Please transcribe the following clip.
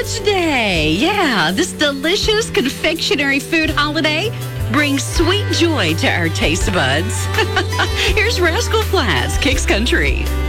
Fudge Day. Yeah, this delicious confectionery food holiday brings sweet joy to our taste buds. Here's Rascal Flatts, Kicks Country.